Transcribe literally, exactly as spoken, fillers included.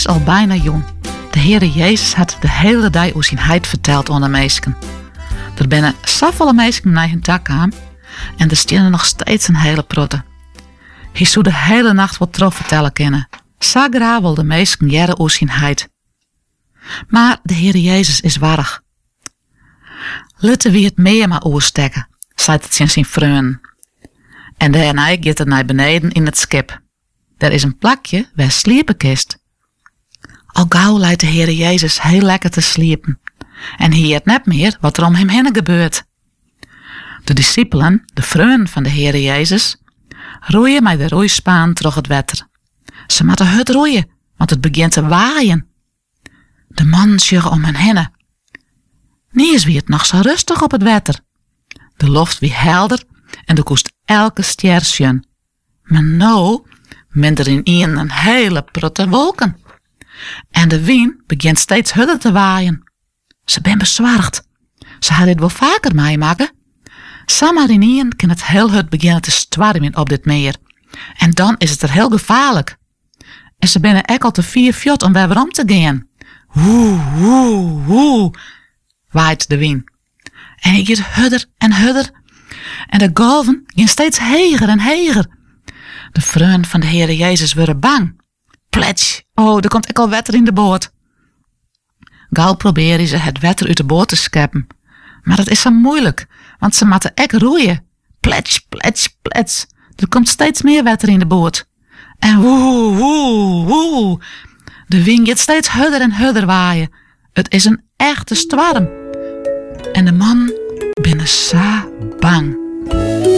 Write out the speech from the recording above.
is al bijna jong. De Heere Jezus had de hele dag over zijn heid verteld aan de meisken. Er binnen zoveel meisken naar hun dak aan en er staan nog steeds een hele protte. Hij zou de hele nacht wat terug vertellen kunnen. Zo graag wil de meisken jaren over zijn heid. Maar de Heere Jezus is warrig. Laten we het meer maar oorstekken, zei het in zijn vrienden. En daarna gaat het naar beneden in het schip. Er is een plakje waar sliepen kist. Al gauw leidt de Heere Jezus heel lekker te sliepen. En hij weet net meer wat er om hem heen gebeurt. De discipelen, de vrienden van de Heere Jezus, roeien met de roeispaan terug het water. Ze moeten hard roeien, want het begint te waaien. De man sjuggen om hen heen. Niets wie het nog zo rustig op het water. De lucht wie helder en de koest elke ster zien. Maar nou minder in een een hele prutte wolken. En de wind begint steeds harder te waaien. Ze ben bezorgd. Ze had dit wel vaker meemaken. Samen in een kan het heel hard beginnen te stormen op dit meer. En dan is het er heel gevaarlijk. En ze binnen ook al te vier fjot om weer om te gaan. Woe, woe, woe, waait de wind. En hij gaat harder en harder. En de golven gaan steeds heger en heger. De vrienden van de Heere Jezus worden bang. Pletsch, oh, er komt ook al water in de boot. Gauw proberen ze het water uit de boot te scheppen. Maar dat is zo moeilijk, want ze moeten ook roeien. Pletsch, pletsch, pletsch. Er komt steeds meer water in de boot. En woe, woe, woe. De wind gaat steeds harder en harder waaien. Het is een echte storm. En de man binnen zo bang.